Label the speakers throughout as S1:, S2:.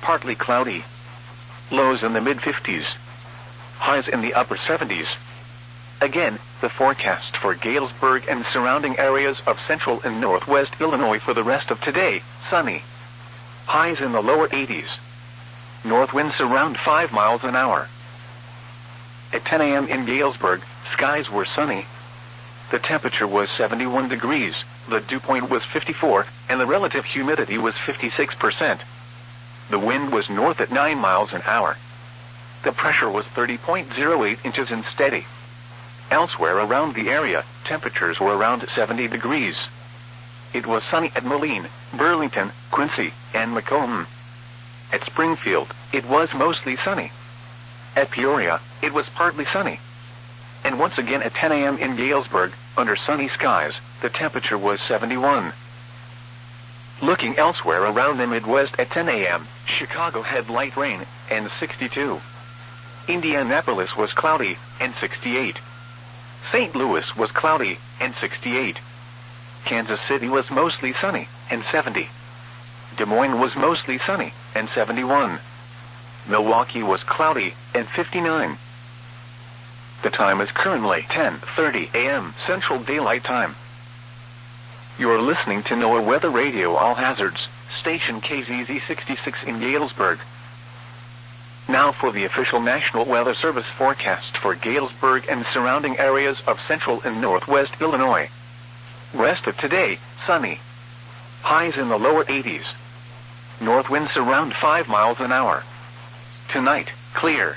S1: partly cloudy. Lows in the mid-50s. Highs in the upper 70s. Again, the forecast for Galesburg and surrounding areas of central and northwest Illinois for the rest of today: sunny. Highs in the lower 80s. North winds around 5 miles an hour. At 10 a.m. in Galesburg, skies were sunny. The temperature was 71 degrees, the dew point was 54, and the relative humidity was 56%. The wind was north at 9 miles an hour. The pressure was 30.08 inches and steady. Elsewhere around the area, temperatures were around 70 degrees. It was sunny at Moline, Burlington, Quincy, and Macomb. At Springfield, it was mostly sunny. At Peoria, it was partly sunny. And once again at 10 a.m. in Galesburg, under sunny skies, the temperature was 71. Looking elsewhere around the Midwest at 10 a.m., Chicago had light rain, and 62. Indianapolis was cloudy, and 68. St. Louis was cloudy, and 68. Kansas City was mostly sunny, and 70. Des Moines was mostly sunny, and 71. Milwaukee was cloudy, and 59. The time is currently 10:30 a.m. Central Daylight Time. You are listening to NOAA Weather Radio All Hazards, station KZZ 66 in Galesburg. Now for the official National Weather Service forecast for Galesburg and surrounding areas of central and northwest Illinois. Rest of today, sunny. Highs in the lower 80s. North winds around 5 miles an hour. Tonight, clear.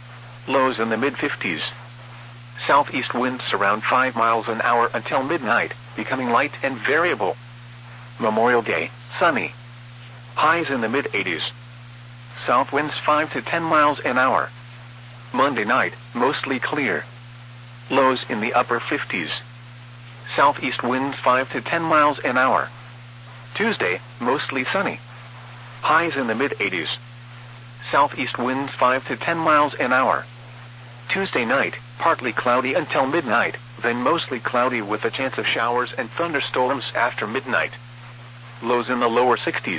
S1: Lows in the mid-50s. Southeast winds around 5 miles an hour until midnight, becoming light and variable. Memorial Day, sunny. Highs in the mid-80s. South winds 5 to 10 miles an hour. Monday night, mostly clear. Lows in the upper 50s. Southeast winds 5 to 10 miles an hour. Tuesday, mostly sunny. Highs in the mid-80s. Southeast winds 5 to 10 miles an hour. Tuesday night, partly cloudy until midnight, then mostly cloudy with a chance of showers and thunderstorms after midnight. Lows in the lower 60s.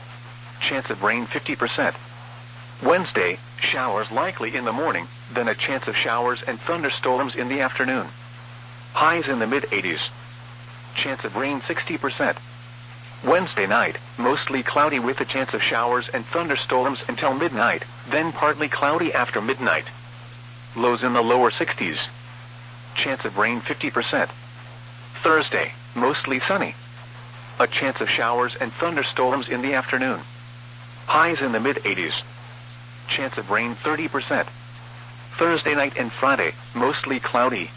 S1: Chance of rain 50%. Wednesday, showers likely in the morning, then a chance of showers and thunderstorms in the afternoon. Highs in the mid-80s. Chance of rain 60%. Wednesday night, mostly cloudy with a chance of showers and thunderstorms until midnight, then partly cloudy after midnight. Lows in the lower 60s. Chance of rain 50%. Thursday, mostly sunny. A chance of showers and thunderstorms in the afternoon. Highs in the mid-80s. Chance of rain 30%. Thursday night and Friday, mostly cloudy.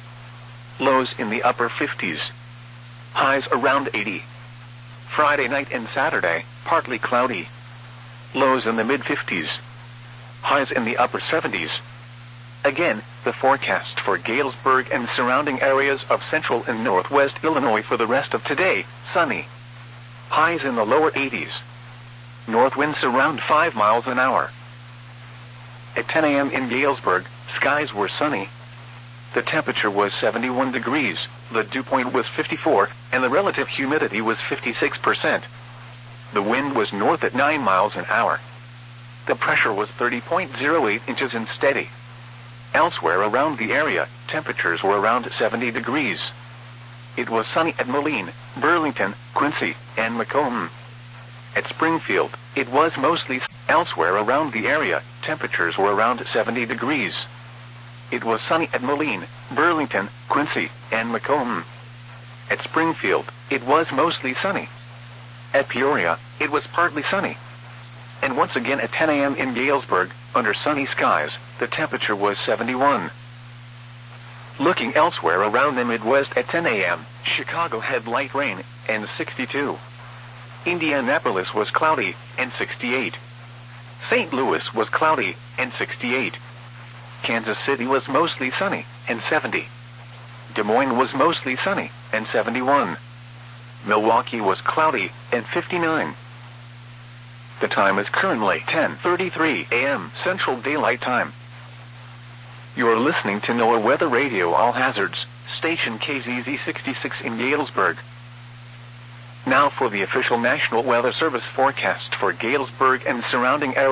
S1: Lows in the upper 50s. Highs around 80. Friday night and Saturday, partly cloudy. Lows in the mid-50s. Highs in the upper 70s. Again, the forecast for Galesburg and surrounding areas of central and northwest Illinois for the rest of today: sunny. Highs in the lower 80s. North winds around 5 miles an hour. At 10 a.m. in Galesburg, skies were sunny. The temperature was 71 degrees, the dew point was 54, and the relative humidity was 56%. The wind was north at 9 miles an hour. The pressure was 30.08 inches and steady. Elsewhere around the area, temperatures were around 70 degrees. It was sunny at Moline, Burlington, Quincy, and Macomb. At Springfield, it was mostly elsewhere around the area, temperatures were around 70 degrees. It was sunny at Moline, Burlington, Quincy, and Macomb. At Springfield, it was mostly sunny. At Peoria, it was partly sunny. And once again at 10 a.m. in Galesburg, under sunny skies, the temperature was 71. Looking elsewhere around the Midwest at 10 a.m., Chicago had light rain, and 62. Indianapolis was cloudy, and 68. St. Louis was cloudy, and 68. Kansas City was mostly sunny, and 70. Des Moines was mostly sunny, and 71. Milwaukee was cloudy, and 59. The time is currently 10:33 a.m. Central Daylight Time. You are listening to NOAA Weather Radio All Hazards, station KZZ 66 in Galesburg. Now for the official National Weather Service forecast for Galesburg and surrounding areas.